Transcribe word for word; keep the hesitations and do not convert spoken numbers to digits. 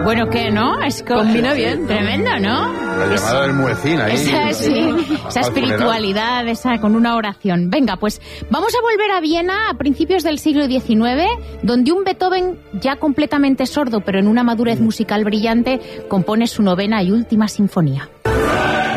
Bueno, ¿qué, no? Es co- Combina bien. Tremendo, ¿no? La llamada del muecín ahí. Esa, sí, esa espiritualidad, esa con una oración. Venga, pues vamos a volver a Viena a principios del siglo diecinueve, donde un Beethoven ya completamente sordo, pero en una madurez musical brillante, compone su novena y última sinfonía.